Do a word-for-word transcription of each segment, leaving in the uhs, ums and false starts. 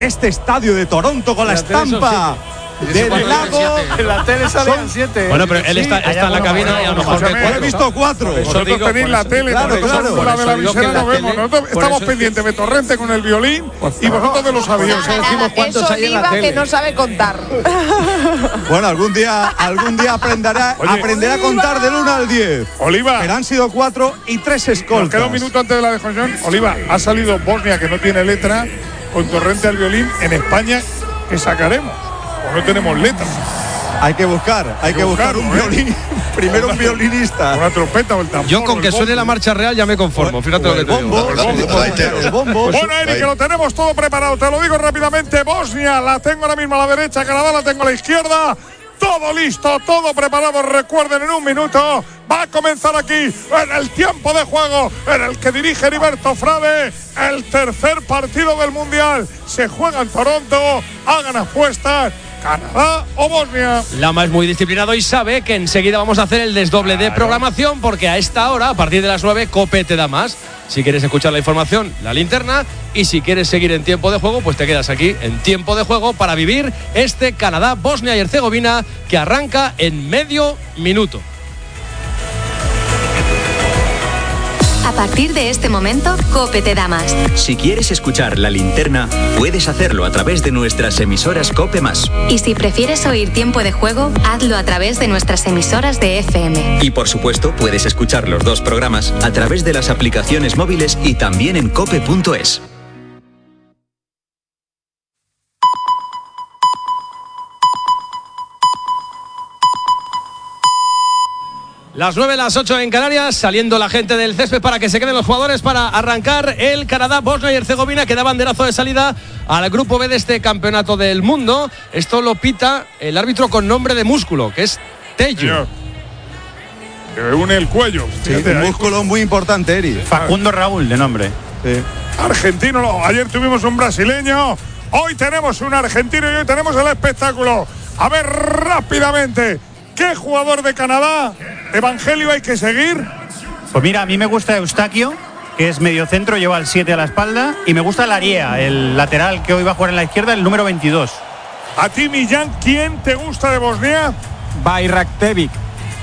Este estadio de Toronto con la, la estampa del lago. En la tele salían siete. Bueno, pero él está, está en la cabina y a lo mejor ve cuatro. He visto cuatro. Vosotros digo, tenéis la tele, claro, claro, la de la visera no vemos. Nosotros estamos pendientes de Torrente con el violín y vosotros de los aviones. Decimos cuántos hay en la tele. Que no sabe contar. Bueno, algún día, algún día aprenderá, Oye, aprenderá a contar del uno al diez. Oliva. Pero han sido cuatro y tres escoltas. Nos queda un minuto antes de la desconexión. Oliva, ha salido Bosnia, que no tiene letra, con Torrente al violín en España, que sacaremos. O no tenemos letras. Hay que buscar, hay, hay que buscar un ¿eh? violín. Primero un violinista. Una trompeta o el tambor. Yo con que suene la marcha real ya me conformo. Fíjate lo que te digo. El bombo. Bueno, Eric, que lo tenemos todo preparado. Te lo digo rápidamente. Bosnia la tengo ahora mismo a la derecha. Canadá la tengo a la izquierda. Todo listo, todo preparado. Recuerden, en un minuto va a comenzar aquí, en el tiempo de juego, en el que dirige Heriberto Frade, el tercer partido del Mundial. Se juega en Toronto, hagan apuestas. Canadá o Bosnia. Lama es muy disciplinado y sabe que enseguida vamos a hacer el desdoble claro. de programación, porque a esta hora, a partir de las nueve, COPE te da más. Si quieres escuchar la información, la linterna, y si quieres seguir en tiempo de juego, pues te quedas aquí en tiempo de juego para vivir este Canadá, Bosnia y Herzegovina que arranca en medio minuto. A partir de este momento, COPE te da más. Si quieres escuchar la linterna, puedes hacerlo a través de nuestras emisoras COPE más. Y si prefieres oír tiempo de juego, hazlo a través de nuestras emisoras de F M. Y por supuesto, puedes escuchar los dos programas a través de las aplicaciones móviles y también en cope punto es. Las nueve, las ocho en Canarias, saliendo la gente del césped para que se queden los jugadores para arrancar el Canadá, Bosnia y Herzegovina, que da banderazo de salida al grupo B de este campeonato del mundo. Esto lo pita el árbitro con nombre de músculo, que es Tello. Que une el cuello. Sí, un músculo muy importante, Eri. Facundo Raúl, de nombre. Sí. Argentino, ayer tuvimos un brasileño, hoy tenemos un argentino y hoy tenemos el espectáculo. A ver, rápidamente, ¿qué jugador de Canadá, Evangelio, hay que seguir? Pues mira, a mí me gusta Eustaquio, que es mediocentro, lleva el siete a la espalda, y me gusta Laria, el lateral que hoy va a jugar en la izquierda, el número veintidós. A ti, Millán, ¿quién te gusta de Bosnia? Bayraktevic.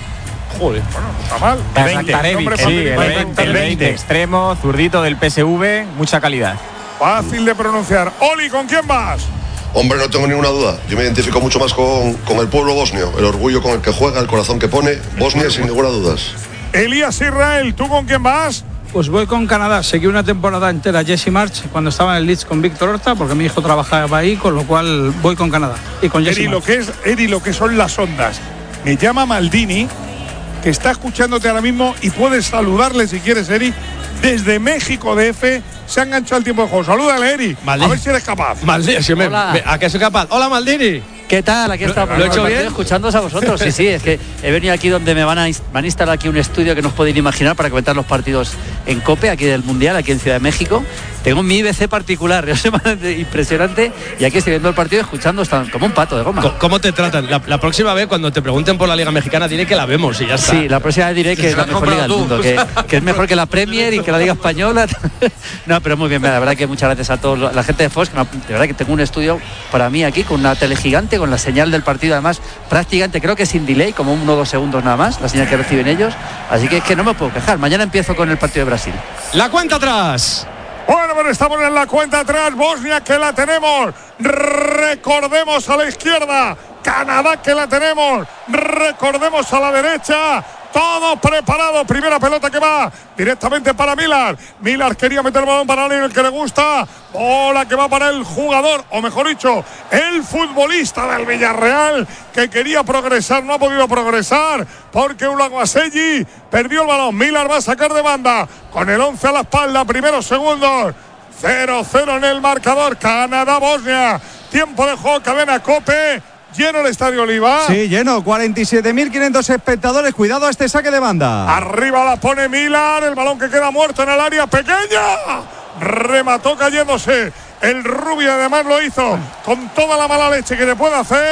Joder, bueno, no está mal. Bayraktarevic, sí, el veinte, el veinte, extremo, zurdito del P S V, mucha calidad. Fácil de pronunciar. Oli, ¿con quién vas? Hombre, no tengo ninguna duda. Yo me identifico mucho más con, con el pueblo bosnio, el orgullo con el que juega, el corazón que pone. Bosnia, sin ninguna duda. Elías Israel, ¿tú con quién vas? Pues voy con Canadá. Seguí una temporada entera Jesse March cuando estaba en el Leeds con Víctor Horta, porque mi hijo trabajaba ahí, con lo cual voy con Canadá. Y con Jesse Eri, lo que es, Eri, lo que son las ondas. Me llama Maldini, que está escuchándote ahora mismo, y puedes saludarle si quieres, Eri. Desde México D F se ha enganchado el tiempo de juego. Salúdale, Eri. Maldini. A ver si eres capaz. Maldini, si me, me, ¿a qué soy capaz? Hola, Maldini. ¿Qué tal? Aquí estamos. ¿Lo he hecho bien? Escuchándoos a vosotros. Sí, sí, es que he venido aquí donde me van a, van a instalar aquí un estudio que no os podéis imaginar para comentar los partidos en COPE, aquí del Mundial, aquí en Ciudad de México. Tengo mi I B C particular, impresionante, y aquí estoy viendo el partido escuchando, están como un pato de goma. ¿Cómo te tratan? La, la próxima vez, cuando te pregunten por la Liga Mexicana, diré que la vemos y ya está. Sí, la próxima vez diré que es la mejor liga del mundo, que, que es mejor que la Premier y que la Liga Española. No, pero muy bien, la verdad que muchas gracias a todos, la gente de Fox, que me, de verdad que tengo un estudio para mí aquí, con una tele gigante, con la señal del partido, además, prácticamente, creo que sin delay, como uno o dos segundos nada más, la señal que reciben ellos, así que es que no me puedo quejar. Mañana empiezo con el partido de Brasil. La cuenta atrás. Bueno, bueno, estamos en la cuenta atrás. Bosnia, que la tenemos. Recordemos a la izquierda. Canadá, que la tenemos. Recordemos a la derecha. Todo preparado. Primera pelota que va directamente para Milar. Milar quería meter el balón para alguien el que le gusta. Bola que va para el jugador, o mejor dicho, el futbolista del Villarreal, que quería progresar, no ha podido progresar porque Ulaguaselli perdió el balón. Milar va a sacar de banda con el once a la espalda. Primeros segundos. cero cero en el marcador. Canadá-Bosnia. Tiempo de juego, cadena COPE. Lleno el Estadio Oliva. Sí, lleno, cuarenta y siete mil quinientos espectadores. Cuidado a este saque de banda. Arriba la pone Milan, el balón que queda muerto en el área pequeña. Remató cayéndose. El rubio además lo hizo con toda la mala leche que le puede hacer.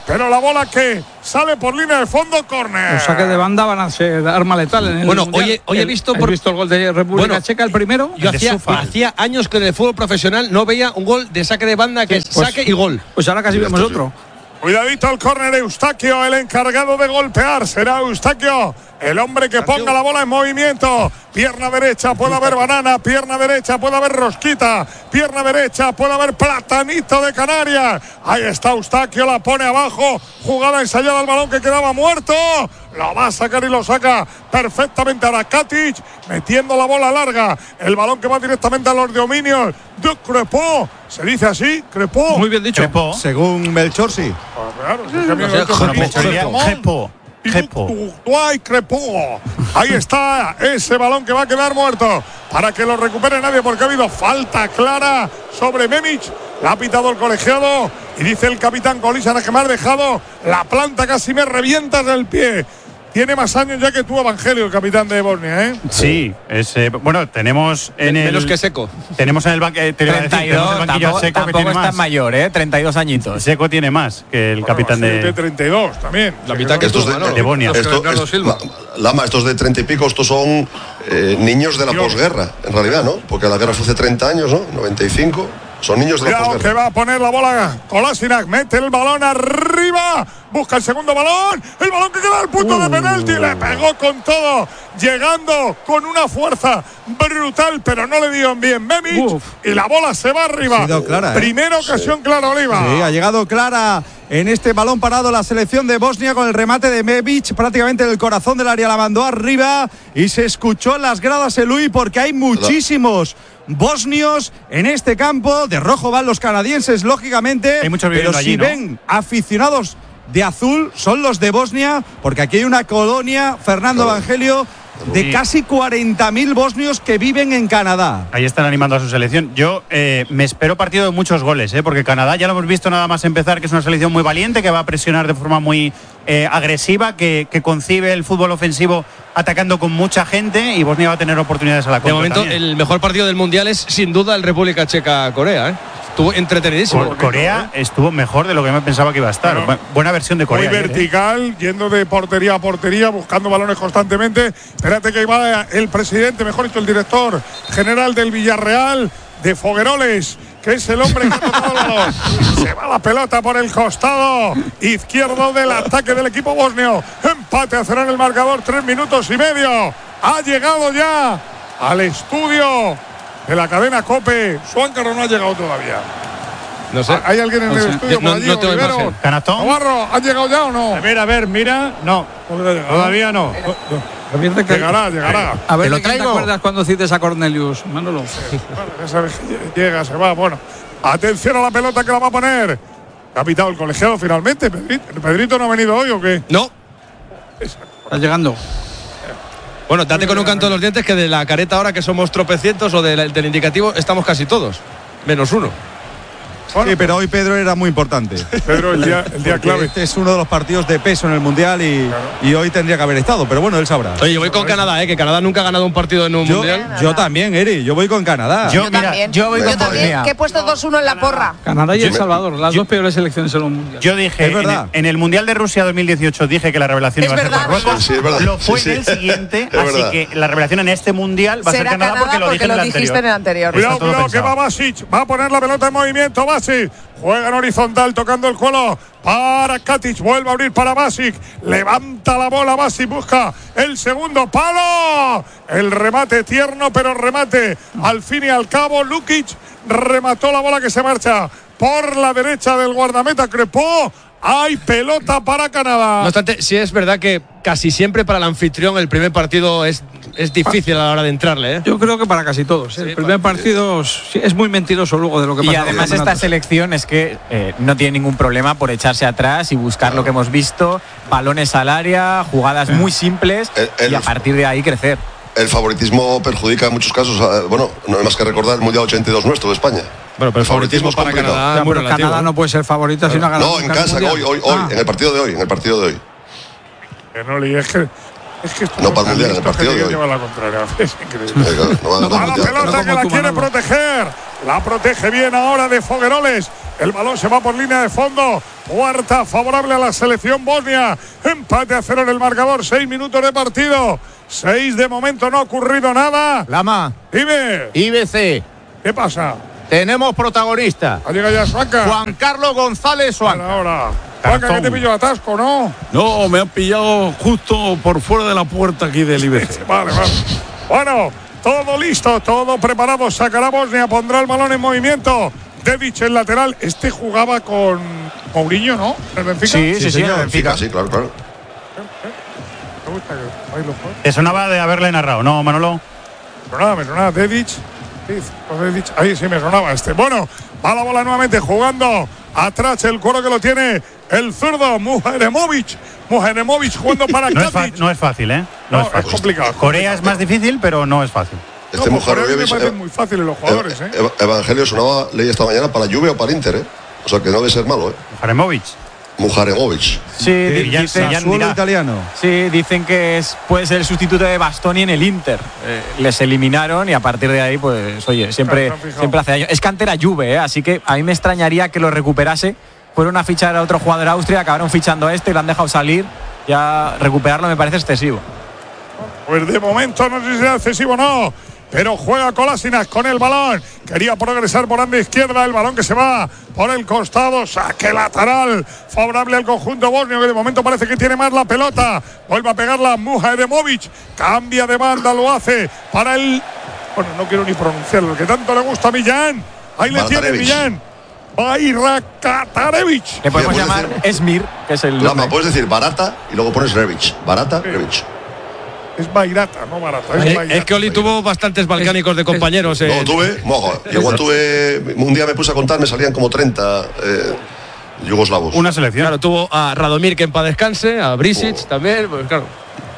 pero la bola que sale por línea de fondo, córner. Los saques de banda van a ser arma letal en el Bueno, mundial. hoy, hoy he visto ¿Has por visto el gol de República bueno, Checa, el primero? Yo El hacía, hacía años que en el fútbol profesional no veía un gol de saque de banda que Sí, es pues, saque y gol. Pues ahora casi vemos otro. Cuidadito el córner, Eustaquio, el encargado de golpear. Será Eustaquio el hombre que ponga la bola en movimiento. Pierna derecha, puede haber banana. Pierna derecha, puede haber rosquita. Pierna derecha, puede haber platanito de Canarias. Ahí está Eustaquio, la pone abajo. Jugada ensayada al balón que quedaba muerto. Lo va a sacar y lo saca perfectamente ahora Katic, metiendo la bola larga. El balón que va directamente a los dominios de Crepó. ¿Se dice así? ¿Crepó? Muy bien dicho. Crepó. Según Melchor, sí. Claro, Crepó. Crepó. Crepó. Ahí está ese balón que va a quedar muerto para que lo recupere nadie porque ha habido falta clara sobre Memic. La ha pitado el colegiado y dice el capitán Colísana que me has dejado la planta, casi me revientas del pie. Tiene más años ya que tú, Evangelio, el capitán de Bosnia, ¿eh? Sí, es, eh, bueno, tenemos en el… Menos que Seco. Tenemos en el, banque, te iba a decir, treinta y dos, tenemos el banquillo tampoco, a Seco, que tampoco tiene es más. tan mayor, ¿eh? treinta y dos añitos. Seco tiene más que el Bueno, capitán sí, de… treinta y dos también. La mitad que Estos tú, de, Manolo. de Bosnia. Esto, Bernardo es- Silva. La- Lama, estos de treinta y pico, estos son eh, niños de la Dios. posguerra, en realidad, ¿no? Porque la guerra fue hace treinta años, ¿no? noventa y cinco. Son niños de la Cuidado que posguerra. va a poner la bola Kolasinac, mete el balón arriba, busca el segundo balón, el balón que queda al punto de penalti, le pegó con todo, llegando con una fuerza brutal, pero no le dio bien Memic. Uf. Y la bola se va arriba. Ha sido clara, ¿eh? Primera ocasión clara, Oliva. Sí, ha llegado clara en este balón parado la selección de Bosnia con el remate de Memic, prácticamente del corazón del área, la mandó arriba y se escuchó en las gradas el Luis porque hay muchísimos bosnios en este campo. De rojo van los canadienses, lógicamente. Hay muchos pero viviendo si allí, ¿no? ven aficionados de azul, son los de Bosnia, porque aquí hay una colonia, Fernando Claro. Evangelio, de Sí. casi cuarenta mil bosnios que viven en Canadá. Ahí están animando a su selección. Yo eh, me espero partido de muchos goles, ¿eh? Porque Canadá ya lo hemos visto nada más empezar, que es una selección muy valiente, que va a presionar de forma muy eh, agresiva, que, que concibe el fútbol ofensivo atacando con mucha gente, y Bosnia va a tener oportunidades a la De contra momento, también. el mejor partido del Mundial es sin duda el República Checa-Corea, ¿eh? Estuvo entretenidísimo. Cor- Corea estuvo mejor de lo que me pensaba que iba a estar. Bueno, Bu- Buena versión de Corea. Muy ¿eh? vertical, yendo de portería a portería, buscando balones constantemente. Espérate que va el presidente, mejor dicho, el director general del Villarreal, de Fogueroles, que es el hombre que ha tocado el balón. Se va la pelota por el costado izquierdo del ataque del equipo bosnio. Empate a cero en el marcador, tres minutos y medio. Ha llegado ya al estudio de la cadena COPE. Suáncar no ha llegado todavía. No sé. ¿Hay alguien en No el sé. estudio No- por allí? no tengo Olivero? imagen. ¿Canastón? Navarro, ¿han llegado ya o no? A ver, a ver, mira. No, todavía no. Revierte que- Llegará, llegará. A ver, ¿Te lo ¿de quién te traigo? acuerdas cuando cites a Cornelius, Manolo? Bueno, ya sabes que llega, se va. Bueno, atención a la pelota que la va a poner. ¿Ha pitado el colegiado finalmente? ¿Pedrito, ¿Pedrito no ha venido hoy o qué? No. Está llegando. Bueno, date con un canto de los dientes que de la careta ahora que somos tropecientos o de la- del indicativo estamos casi todos. Menos uno. Bueno, Sí, pero hoy Pedro era muy importante. Pedro, el día, el día Porque clave. Este es uno de los partidos de peso en el Mundial y, y hoy tendría que haber estado, pero bueno, él sabrá. Oye, yo voy con Canadá, ¿eh? Que Canadá nunca ha ganado un partido en un Yo, Mundial. yo también, Eri, yo voy con Canadá. Yo, Yo mira, también. yo voy con también, Bosnia. que he puesto dos uno en la porra. Canadá y El Yo- Salvador, las dos peores selecciones en el mundial. Yo dije, Es en el, verdad. en el Mundial de Rusia dos mil dieciocho dije que la revelación Es iba a ser verdad. Marruecos. Sí, es verdad. Lo fue Sí, en el sí. siguiente, Es así verdad. que la revelación en este Mundial va a Será ser Canadá, porque lo dije en el dijiste en el anterior. anterior. Está Cuidado, todo cuidado, que pensado. va Basic. Va a poner la pelota en movimiento, Basic. Juega en horizontal, tocando el cuelo para Katic. Vuelve a abrir para Basic. Levanta la bola, Basic busca el segundo palo. El remate tierno, pero remate. Al fin y al cabo, Lukic remató la bola que se marcha por la derecha del guardameta Crepó. Hay pelota para Canadá. No obstante, sí es verdad que casi siempre para el anfitrión el primer partido es, es difícil a la hora de entrarle, ¿eh? Yo creo que para casi todos. ¿eh? Sí, el primer para- partido sí, es muy mentiroso luego de lo que Y pasa. además esta campeonatos. selección es que eh, no tiene ningún problema por echarse atrás y buscar lo que hemos visto, balones al área, jugadas muy simples El- el- y a partir de ahí crecer. El favoritismo perjudica en muchos casos. a- Bueno, no hay más que recordar el Mundial ochenta y dos nuestro de España. Bueno, pero el favoritismo para complicado. Canadá Ya, es muy pero relativo. Canadá no puede ser favorita si no ha ganado No, en nunca el casa, mundial. hoy, hoy, hoy, Ah. en el partido de hoy, en el partido de hoy. Que no, Lee, es que Es que no para el mundial, en el partido de hoy. Lleva la contraria. Es increíble. Venga, no va a ganar a la mundial, pelota claro. que la quiere proteger. La protege bien ahora de Fogueroles. El balón se va por línea de fondo. Cuarta favorable a la selección bosnia. Empate a cero en el marcador. Seis minutos de partido. Seis de momento, no ha ocurrido nada. Lama. Dime. I B C. ¿Qué pasa? Tenemos protagonista. Ha llegado ya Suanca. Juan Carlos González Suanca. Ahora. Suanca, que te pilló atasco, ¿no? No, me han pillado justo por fuera de la puerta aquí del I B C. Vale, vale. Bueno, todo listo, todo preparado. Sacará Bosnia, pondrá el balón en movimiento. Dedic, el lateral. Este jugaba con Mourinho, ¿no? ¿El Benfica? Sí, sí, sí, sí, el Benfica. Sí, claro, claro. ¿Te gusta que ahí lo juegue? Te sonaba de haberle narrado, ¿no, Manolo? Me sonaba, me sonaba. Dedic. Dedic. Ahí sí me sonaba este. Bueno, va la bola nuevamente jugando. Atrás el cuero que lo tiene el zurdo Muharemovic. Muharemovic jugando para no, es Katic. no es fácil, ¿eh? No, No, es, fácil. es complicado. Corea es más difícil, pero no es fácil. Este No, por Muharemovic me parecen muy fáciles los jugadores, ¿eh? Ev- Evangelio sonaba, leí esta mañana, para Juve o para Inter, ¿eh? O sea que no debe ser malo, ¿eh? Muharemovic. Muharemovic. Sí, di- ya- dicen, ya Sassuolo dirá. italiano. sí, dicen que es, puede ser el sustituto de Bastoni en el Inter. Eh, les eliminaron y a partir de ahí, pues, oye, siempre, Claro, se han fijado. siempre hace daño. Es cantera Juve, ¿eh? Así que a mí me extrañaría que lo recuperase. Fueron a fichar a otro jugador de Austria, acabaron fichando a este y lo han dejado salir. Ya recuperarlo me parece excesivo. Pues de momento no sé si será excesivo o no. Pero juega Kolasinac con el balón. Quería progresar por banda izquierda. El balón que se va por el costado. Saque lateral. Favorable al conjunto bosnio, que de momento parece que tiene más la pelota. Vuelve a pegarla Muharemovic. Cambia de banda, lo hace para el. Bueno, no quiero ni pronunciarlo, que tanto le gusta a Millán. Ahí le tiene Baratarevic. Millán. Bayraktarevich. Le podemos Oye, ¿puedes llamar Esmir, que es el. Lama, nombre. puedes decir barata y luego pones Revic. Barata, Revic. Es Bayrata, no Barata. Es, Eh, Bayrata. Es que Oli tuvo bastantes balcánicos de compañeros. No, eh. tuve, mojo. Y igual tuve, un día me puse a contar, me salían como treinta eh, yugoslavos. Una selección. Claro, tuvo a Radomir, que en paz descanse, a Brisic Oh. también, pues claro.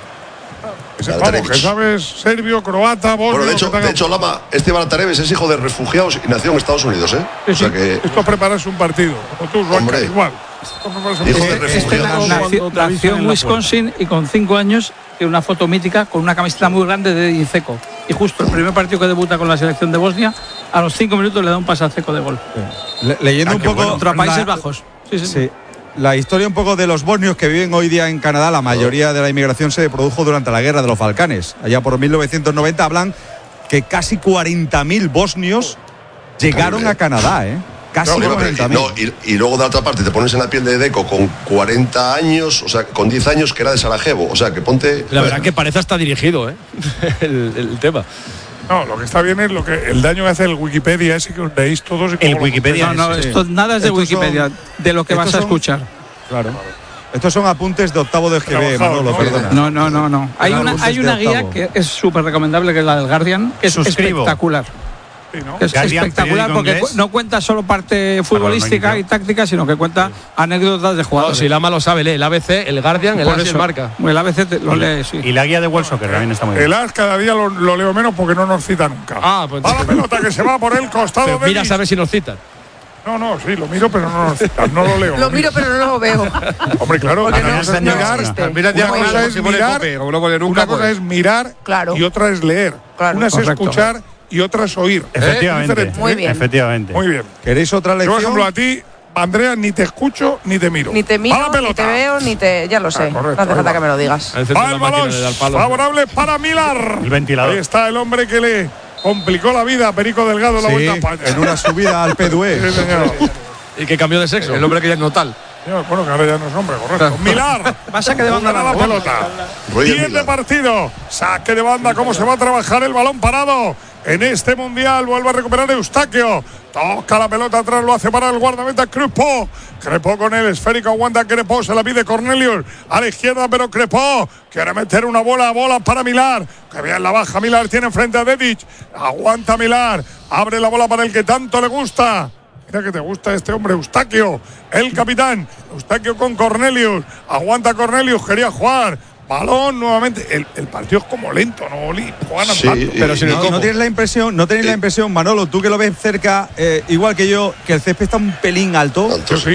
Ese, vamos, que sabes serbio, croata, bosnio. Bueno, de hecho, que tenga- de hecho, Lama, este Baratareves es hijo de refugiados y nació en Estados Unidos, ¿eh? Sí, O sea sí. que, Esto es prepararse un partido. Como tú, Juanca, Hombre. igual. Esto es prepararse un hijo partido. de Este refugiados. nació, nació en Wisconsin y con cinco años tiene una foto mítica con una camiseta muy grande de Edin Dzeko. Y justo el primer partido que debuta con la selección de Bosnia, a los cinco minutos le da un pase a Dzeko de gol. Le- leyendo Ah, un qué poco bueno. Contra Países la- Bajos. Sí, sí, sí. Sí. La historia un poco de los bosnios que viven hoy día en Canadá, la mayoría de la inmigración se produjo durante la guerra de los Balcanes. Allá por mil novecientos noventa hablan que casi cuarenta mil bosnios llegaron Hombre. a Canadá, ¿eh? Casi No, pero- cuarenta mil. no, y, y luego de otra parte te pones en la piel de Deco con cuarenta años, o sea, con diez años que era de Sarajevo. O sea, que ponte. La verdad que parece hasta dirigido, ¿eh? el, el tema. No, lo que está bien es lo que el daño que hace el Wikipedia ese que os leéis todos. Y El cómo lo Wikipedia. No, no, Sí. esto nada es de Estos Wikipedia, son- de lo que estos vas a son- escuchar. Claro. Estos son apuntes de octavo de G B, Trabajado, Manolo, ¿no? perdona. No, no, no, no. Hay Eran una, apuntes hay de una guía octavo. que es súper recomendable, que es la del Guardian, que es Suscribo. espectacular. Sí, ¿no? Que es Guardian, espectacular periódico porque inglés. cu- no cuenta solo parte futbolística Magnífico. y táctica, sino que cuenta anécdotas de No, jugadores. si Lama lo sabe, lee el A B C, el Guardian, el Por As y el eso, Marca. El A B C te- lo lee, sí. Y la guía de World Soccer también está muy bien. El As cada día lo, lo leo menos porque no nos cita nunca. Ah, pues Va la pelota que se va por el costado Pero de mira, Lis. a ver si nos citan. No, no, sí, lo miro, pero no nos cita. No lo leo. Lo miro, pero no lo veo. Hombre, claro, Porque una no, cosa es no mirar, existe. una Muy cosa bien. es mirar, una cosa es mirar Claro. y otra es leer. Claro. Una es Correcto. escuchar y otra es oír. Efectivamente. Diferente, Muy ¿eh? bien. Efectivamente. Muy bien. ¿Queréis otra Yo, por lección? ejemplo, a ti, Andrea, ni te escucho ni te miro. Ni te Va miro, la ni pelota. te veo, ni te. Ya lo sé. Ah, correcto, no hace ahí falta va. que me lo digas. Al centro Va de el la máquina balón le da el palo. favorable para Milar. El ventilador. Ahí está el hombre que le complicó la vida a Perico Delgado en la Sí, Vuelta a España. en una subida al P D U E. Sí, señor. Y que cambió de sexo. El hombre que ya es notal. Señor, bueno, que ahora ya no es hombre, correcto. Milar. Va a saque de banda Jugará la larga. pelota. Roger diez de Milar. partido. Saque de banda. ¿Cómo se va a trabajar el balón parado? En este mundial vuelve a recuperar Eustaquio. Toca la pelota atrás, lo hace para el guardameta Crepó. Crepó con el esférico, aguanta Crepó, se la pide Cornelius. A la izquierda, pero Crepó quiere meter una bola, bola para Milar. Que bien la baja Milar, tiene frente a Dedic. Aguanta Milar, abre la bola para el que tanto le gusta. Mira que te gusta este hombre, Eustaquio, el capitán. Eustaquio con Cornelius. Aguanta Cornelius, quería jugar. Balón nuevamente. El, el partido es como lento, ¿no, Oli? Juegan Sí, andando. y- Pero si no, ¿cómo? no tienes la impresión, no tenéis la impresión, Manolo, tú que lo ves cerca, eh, igual que yo, que el césped está un pelín alto. Alto. Yo sí.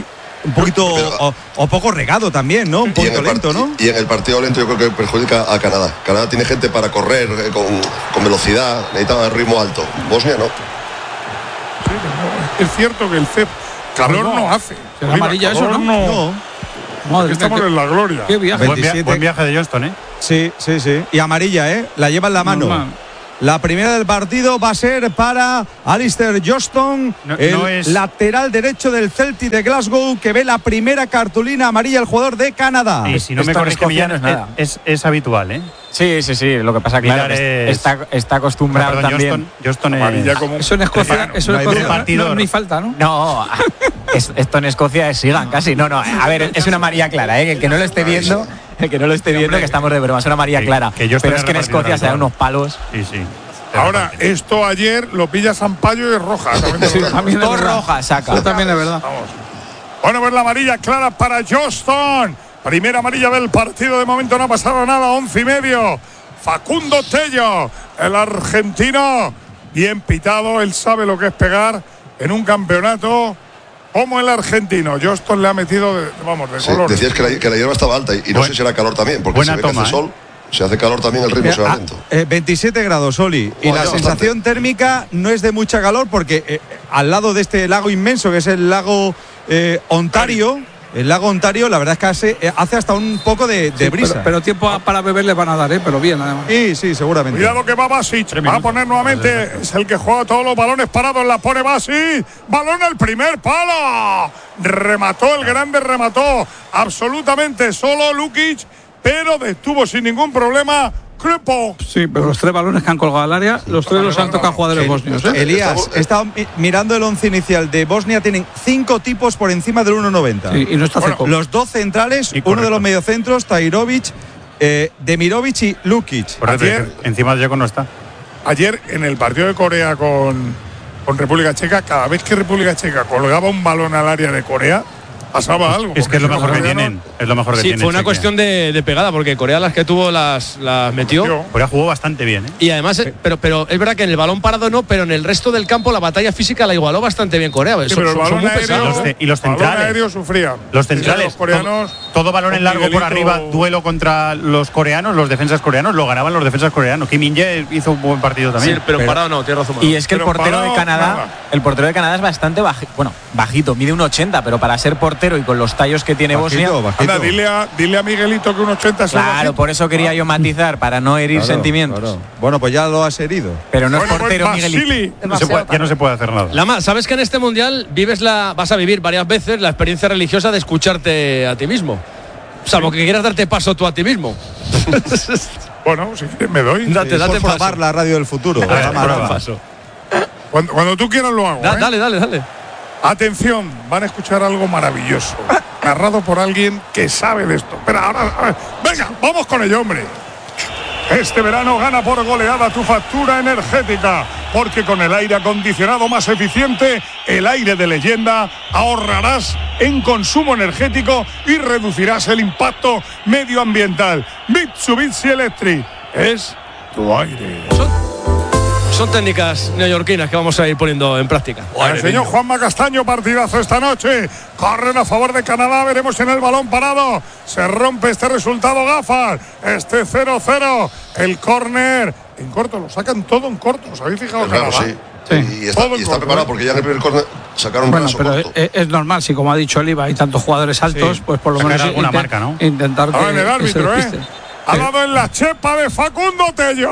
un poquito Pero, o, o poco regado también, ¿no? Un y en poquito el lento, part- ¿no? Y en el partido lento yo creo que perjudica a Canadá. Canadá tiene gente para correr eh, con, con velocidad, necesita ritmo alto. Bosnia no. Sí, no, es cierto que el C E P calor no, no hace. ¿Será amarilla eso, no? No. No. Madre Estamos mía, en la gloria. qué viaje. Buen, via- buen viaje de Johnston, ¿eh? Sí, sí, sí. Y amarilla, ¿eh? La lleva en la mano. Normal. La primera del partido va a ser para Alistair Johnston, No- el no es- lateral derecho del Celtic de Glasgow, que ve la primera cartulina amarilla el jugador de Canadá. Y si no me Esto en corrige Escocia Millán, no es nada. es, es habitual, ¿eh? Sí, sí, sí. Lo que pasa, claro, Pilar que es- está, está acostumbrado No, perdón, también. Johnston, Johnston es- Amarilla como un Eso en Escocia, tejano. eso no en hay Escocia duda. no, no, ni falta, ¿no? No, es- esto en Escocia es sigan casi. No, no. A ver, es una María clara, ¿eh? El que no lo esté viendo, el que no lo esté viendo, que estamos de broma, es una María Que- clara. que Johnston Pero es es que en repartidor Escocia se dan habitual. unos palos. Sí, sí. Ahora, esto ayer lo pilla Sampaio y es roja. También te lo Sí, digo. también es Dos verdad. rojas saca. Eso también es verdad. Vamos. Bueno, pues la amarilla clara para Johnston. Primera amarilla del partido. De momento no ha pasado nada. Once y medio. Facundo Tello, el argentino. Bien pitado. Él sabe lo que es pegar en un campeonato como el argentino. Johnston le ha metido, de, vamos, de Sí, color. decías que la, que la hierba estaba alta y, y no Buen- sé si era calor también, porque buena se ve que toma, hace ¿eh? sol, se hace calor también, el ritmo Eh, se va ah, lento. eh, veintisiete grados, Oli. Y Joder, la bastante. sensación térmica no es de mucha calor porque eh, al lado de este lago inmenso, que es el lago eh, Ontario, el lago Ontario, la verdad es que hace, eh, hace hasta un poco de, de Sí, brisa. Pero, pero tiempo a- para beber le van a dar, ¿eh? Pero bien, además. sí, sí, seguramente. Cuidado que va Basic. Va a poner nuevamente. Es el que juega todos los balones parados. La pone Basic. Balón al primer palo. Remató el grande, remató absolutamente solo Lukic, pero detuvo sin ningún problema Crepo. Sí, pero los tres balones que han colgado al área, los tres los han tocado jugadores bosnios, ¿eh? Elías, Estamos- he estado mi- mirando el once inicial de Bosnia, tienen cinco tipos por encima del uno noventa. Sí, y no está Bueno, seco. Los dos centrales, Sí, uno correcto. de los mediocentros, Tairovic, eh, Demirovic y Lukic. Por eso, Ayer- encima de Jaco no está. Ayer en el partido de Corea con, con República Checa, cada vez que República Checa colgaba un balón al área de Corea, pasaba algo. Es que es lo porque mejor que los tienen. Es lo mejor que Sí, tienen. fue una Chequia. cuestión de, de pegada, porque Corea las que tuvo las, las metió. Metió. Corea jugó bastante bien, ¿eh? Y además, eh, pero, pero es verdad que en el balón parado no, pero en el resto del campo la batalla física la igualó bastante bien Corea. Sí, Son- pero el son- son balón muy aéreo, pesados. Los ce- y los balón centrales. aéreo sufrían. Los Sí, centrales, los coreanos. todo, todo balón en con largo por Miguelito- arriba, duelo contra los coreanos, los defensas coreanos, lo ganaban los defensas coreanos. Kim Min-jae hizo un buen partido Sí, también. pero, parado no, tienes razón. Y es que el Pero portero parado, de Canadá, nada. el portero de Canadá es bastante bajito, bueno, bajito, mide un ochenta, pero para ser portero y con los tallos que tiene Bosnia, Bajito, bajito. Anda, dile a, dile a Miguelito que un ochenta es el claro, bajito. por eso quería yo matizar, para no herir Claro, sentimientos. claro. Bueno, pues ya lo has herido. Pero no Bueno, es portero pues Miguelito. Basili. No se puede- ya no se puede hacer nada. Lama, ¿sabes que en este mundial vives la, vas a vivir varias veces la experiencia religiosa de escucharte a ti mismo? Salvo que quieras darte paso tú a ti mismo. Bueno, si quieres me doy. Date, Es date por paso. probar la radio del futuro. A ver, Rama, prueba. Rama. paso. Cuando, cuando tú quieras lo hago. Da- ¿eh? Dale, dale, dale. Atención, van a escuchar algo maravilloso, narrado por alguien que sabe de esto. Pero ahora, a ver, venga, vamos con ello, hombre. Este verano gana por goleada tu factura energética, porque con el aire acondicionado más eficiente, el aire de leyenda, ahorrarás en consumo energético y reducirás el impacto medioambiental. Mitsubishi Electric es tu aire. Son técnicas neoyorquinas que vamos a ir poniendo en práctica. El señor Juanma Castaño, partidazo esta noche. Corren a favor de Canadá, veremos en el balón parado. Se rompe este resultado, gafas. Este cero cero. El córner en corto, lo sacan todo en corto. ¿Os habéis fijado? Es raro, Canadá? sí. Sí. Y está, Todo en y está corto, preparado ¿eh? porque ya en el primer córner sacaron un Bueno, brazo pero corto. es, es normal, si como ha dicho Oliva, hay tantos jugadores altos, Sí. pues por lo Sacar menos alguna inte- marca, ¿no? intentar que, Ahora en el que se árbitro, ¿eh? despiste. Ha dado en la chepa de Facundo Tello.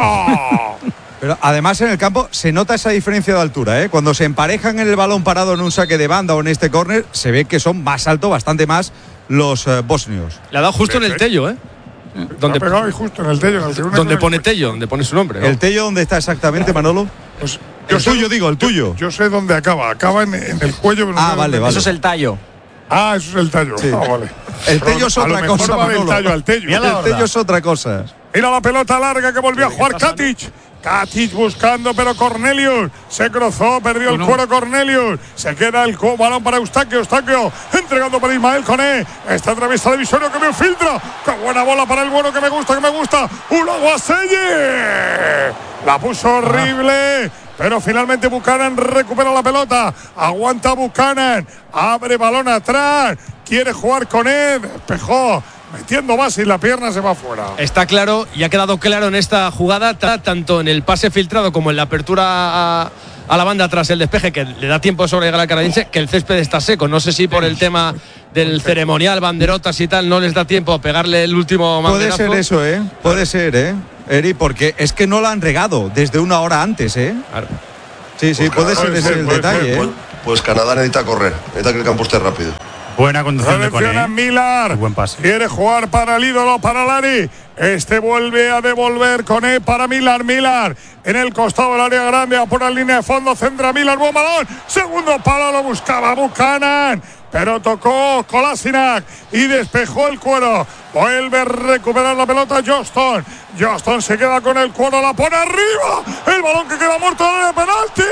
Pero además en el campo se nota esa diferencia de altura, ¿eh? Cuando se emparejan en el balón parado en un saque de banda o en este córner, se ve que son más altos, bastante más los eh, bosnios. Le ha dado justo en el Tello, ¿eh? Donde Donde, ha pegado ahí justo en el Tello. En el tribuna donde con pone el- Tello, donde pone su nombre. ¿no? ¿El Tello dónde está exactamente, Manolo? Pues, El sé- tuyo, digo, el tuyo. Yo sé dónde acaba. Acaba en, en el cuello. pero no Ah, sé vale, dónde- vale. Eso es el tallo. Ah, eso es el tallo. Sí. Ah, vale. El Pero Tello es a lo otra mejor cosa, va del Manolo. tallo al Tello. Mira la El horda. Tello es otra cosa. Mira la pelota larga que volvió a jugar Katic. Katic buscando, pero Cornelius se cruzó, perdió el Bueno. cuero Cornelius. Se queda el co- balón para Eustaquio. Eustaquio entregando para Ismael Koné. Esta travesa de Visorio que me filtra. Qué buena bola para el bueno que me gusta, que me gusta. ¡Ulaguaselle! La puso horrible. pero finalmente Buchanan recupera la pelota. Aguanta Buchanan, abre balón atrás, quiere jugar con él, despejó. Metiendo más y la pierna se va fuera. Está claro y ha quedado claro en esta jugada, tanto en el pase filtrado como en la apertura a, a la banda tras el despeje, que le da tiempo sobre llegar al canadiense, que el césped está seco. No sé si por el tema del ceremonial, banderotas y tal, no les da tiempo a pegarle el último Puede banderazo. ser eso, ¿eh? Puede ser, ¿eh? Eri, porque es que no la han regado desde una hora antes, ¿eh? Claro. Sí, sí, Pues puede Canadá, ser ese pues, el pues, detalle, pues, ¿eh? Pues Canadá necesita correr, necesita que el campo esté rápido. Buena conducción de Selecciona Cone. Millar. Buen pase. Quiere jugar para el ídolo, para Lari. Este vuelve a devolver con E para Millar. Millar en el costado del área grande. A por la línea de fondo. Centra Millar. Buen balón. Segundo palo lo buscaba Buchanan. Pero tocó Kolasinac y despejó el cuero. Vuelve a recuperar la pelota Johnston. Johnston se queda con el cuero. La pone arriba. El balón que queda muerto en el penalti.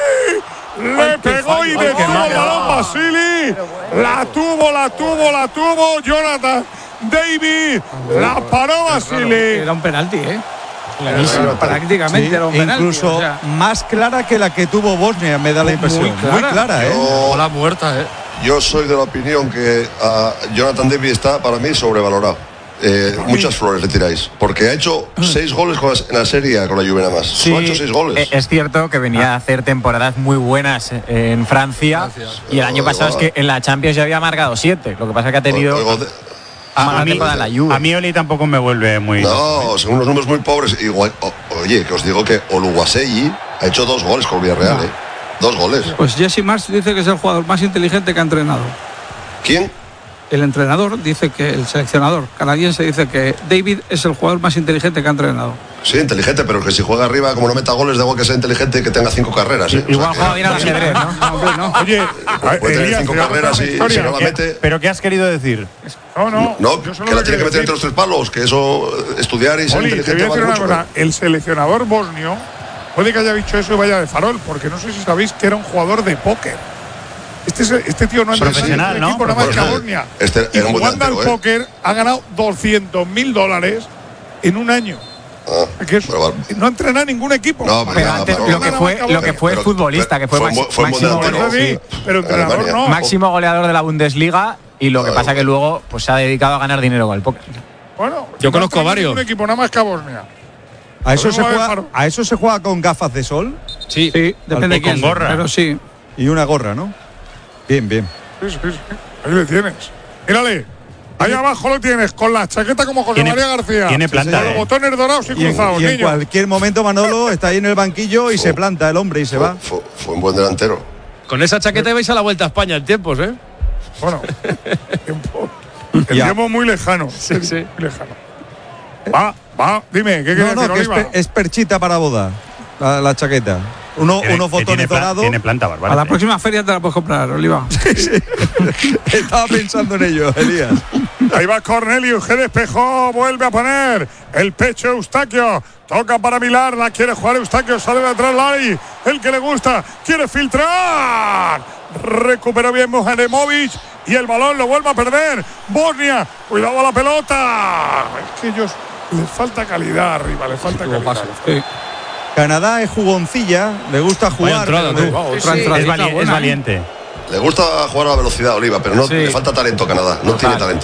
Le Ay, pegó y detuvo el balón Basili. La tuvo, la tuvo, la tuvo Jonathan David. La paró Basili. Era un penalti, ¿eh? Clarísimo. Prácticamente Sí, era un penalti. incluso o sea, más clara que la que tuvo Bosnia, me da la impresión. Muy clara, muy clara ¿eh? Yo, La muerta, ¿eh? yo soy de la opinión que uh, Jonathan David está para mí sobrevalorado. Eh, muchas flores le tiráis, porque ha hecho seis goles con la, en la serie con la Juve nada más. Sí, Solo ha hecho seis goles. Es cierto que venía a hacer temporadas muy buenas en Francia, Francia. y el año pasado es que en la Champions ya había marcado siete. Lo que pasa es que ha tenido O, o, de, a, a, mí, la Juve. a mí Oli tampoco me vuelve muy. No, son unos números muy pobres. Igual, o, oye, que os digo que Oluwaseyi ha hecho dos goles con Villarreal, no. ¿eh? Dos goles. Pues Jesse Marsch dice que es el jugador más inteligente que ha entrenado. ¿Quién? El entrenador dice que, el seleccionador canadiense dice que David es el jugador más inteligente que ha entrenado. Sí, inteligente, pero que si juega arriba, como no meta goles, da igual que sea inteligente y que tenga cinco carreras. ¿eh? Igual o sea, juega bien al ajedrez, ¿no? No, hombre, no. Oye, puede tener Elías, cinco te voy a carreras contar y, una y si no la historia. mete. ¿Pero qué has querido decir? Oh, No, no. No, yo solo que la lo tiene que meter decir. entre los tres palos, que eso, estudiar y ser Oli, te inteligente voy a decir vale una mucho. cosa. El seleccionador bosnio puede que haya dicho eso y vaya de farol, porque no sé si sabéis que era un jugador de póker. Este, es, este tío no ha Profesional, el ¿no? equipo nada más que a Bosnia. Este Y era un buen jugando al delantero, ¿eh? póker ha ganado doscientos mil dólares en un año. Ah, Que es- pero vale. no ha entrenado ningún equipo. No, pero Pero nada, antes, pero- lo que fue, lo que fue pero- futbolista, que fue, fue maxi- un buen- fue un buen máximo, delantero. Sí, sí. pero entrenador Alemania. no. máximo goleador de la Bundesliga, y lo que pasa que luego pues se ha dedicado a ganar dinero con el póker. Bueno, Yo no conozco ha entrenado varios. ningún equipo nada más que a Bosnia. ¿A eso, Pero se no va a juega, dejar- ¿A eso se juega con gafas de sol Sí. Sí, depende de con quién. gorra. Pero sí. y una gorra, ¿no? Bien, bien. Sí, sí, sí. Ahí le tienes. Mírale. Ahí abajo lo tienes, con la chaqueta como José Tiene- María García. tiene planta, Con los eh. botones dorados y Y en, cruzados, y en niño. cualquier momento Manolo está ahí en el banquillo y se planta el hombre y se va. Fue, fue un buen delantero. Con esa chaqueta vais a la Vuelta a España en tiempos, ¿eh? Bueno, tiempo. El Ya. tiempo muy lejano. Sí, sí. Muy lejano. Va, va, dime, ¿qué quieres No, no, decir, que es, Oliva? per- es perchita para boda, la, la chaqueta. Uno, Tiene- unos que botones tiene, plan- dorados. tiene planta bárbara. A la próxima feria te la puedes comprar, Oliva. Estaba pensando en ello, Elías. Ahí va Cornelius, que despejó, vuelve a poner el pecho Eustaquio. Toca para Millar, la quiere jugar Eustaquio, sale de atrás Lari, el que le gusta, quiere filtrar. Recuperó bien Muhanemovic y el balón lo vuelve a perder. Bosnia, cuidado a la pelota. Es que ellos les falta calidad arriba, les falta calidad. Sí. Canadá es jugoncilla, le gusta jugar. entrada, pero- tú. Otra Es, entradita vali- es buena, ¿eh? valiente. Le gusta jugar a la velocidad, Oliva, pero no Sí. le falta talento a Canadá. No Total. tiene talento.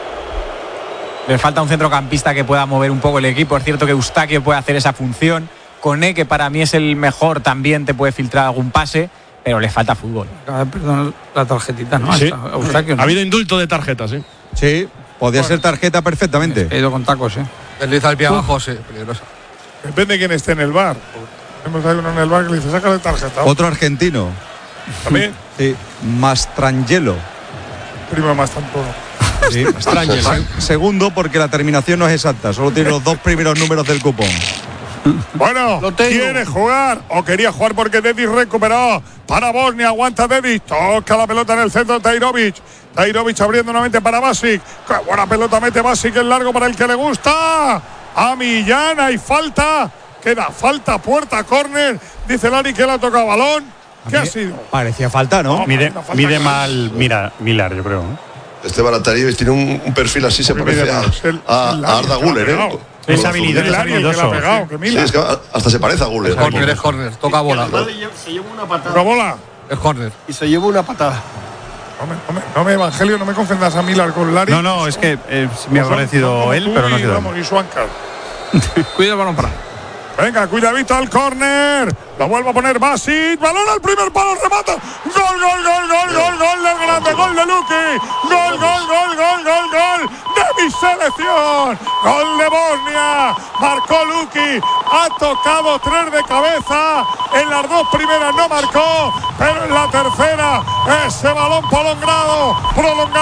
Le falta un centrocampista que pueda mover un poco el equipo. Es cierto que Eustaquio puede hacer esa función. Cone, que para mí es el mejor, también te puede filtrar algún pase, pero le falta fútbol. Ah, perdón, la tarjetita, ¿no? Sí. Hasta Eustaquio, ¿no? Ha habido indulto de tarjetas, ¿sí? Sí, podía ser tarjeta perfectamente. He ido con tacos, ¿eh? Desliza el pie abajo, sí, peligrosa. Depende de quién esté en el bar. Tenemos ahí uno en el bar que le dice, sácale tarjeta. Otro argentino. También, Sí, Mastrangelo. primo más tanto. Sí. Extraño, ¿sí? Segundo porque la terminación no es exacta, solo tiene los dos primeros números del cupón. Bueno, Lo tengo. quiere jugar o quería jugar porque Dedic recuperó para Bosnia, aguanta Dedic, toca la pelota en el centro Tajrovic, Tajrovic abriendo nuevamente para Basic, qué buena pelota mete Basic, el largo para el que le gusta, a Millán, hay falta, queda falta, puerta, córner, dice Lari que le ha tocado balón, ¿qué ha sido? Parecía falta, ¿no? Mide, falta, falta mide clarísima. mal, mira, Milar, yo creo. ¿eh? Este Baratarievich tiene un, un perfil así, se Mira, parece mira, a, es el- a- el a Arda Lari, Güler, ¿eh? claro. Es habilidoso, es habilidoso. Sí, es que hasta se parece a Guller. Es corner, es corner. Toca bola. Se llevó una patada. Toca bola. Es corner. Y se llevó una patada. No me, no, me, no me, Evangelio, no me confundas a Miller con Lari. No, no, es que eh, me ha parecido él, pero no ha sido. Vamos, y Swankar. Cuida el balón para. Venga, cuidadito al córner. Lo vuelve a poner Basit. Balón al primer palo, remata. Gol, gol, gol, gol, gol, gol del grande. Gol de Luki. Gol, gol, gol, gol, gol, gol de mi selección. Gol de Bosnia. Marcó Luki. Ha tocado tres de cabeza. En las dos primeras no marcó, pero en la tercera ese balón prolongado, prolongado.